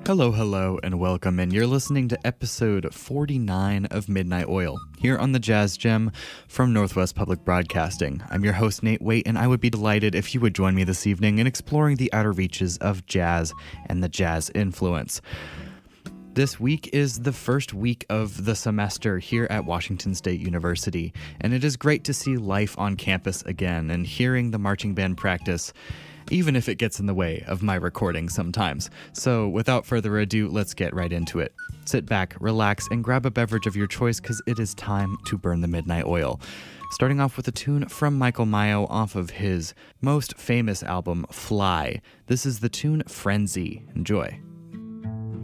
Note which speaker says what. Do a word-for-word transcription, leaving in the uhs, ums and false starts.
Speaker 1: Hello, hello, and welcome, and you're listening to episode forty-nine of Midnight Oil, here on the Jazz Gem from Northwest Public Broadcasting. I'm your host, Nate Waite, and I would be delighted if you would join me this evening in exploring the outer reaches of jazz and the jazz influence. This week is the first week of the semester here at Washington State University, and it is great to see life on campus again and hearing the marching band practice, even if it gets in the way of my recording sometimes. So without further ado, let's get right into it. Sit back, relax, and grab a beverage of your choice because it is time to burn the midnight oil. Starting off with a tune from Michael Mayo off of his most famous album, Fly. This is the tune Frenzy. Enjoy.